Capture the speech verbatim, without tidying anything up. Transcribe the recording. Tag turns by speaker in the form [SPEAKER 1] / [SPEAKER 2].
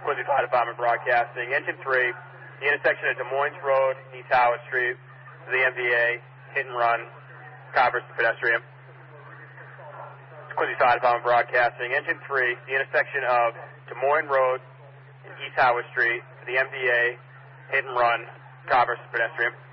[SPEAKER 1] Quincy Fire Department Broadcasting. Engine three, the intersection of Des Moines Road, East Howard Street, the M D A, hit and run, car versus pedestrian. Quincy Fire Department Broadcasting. Engine three, the intersection of Des Moines Road and East Howard Street, the M D A, hit and run, car versus pedestrian.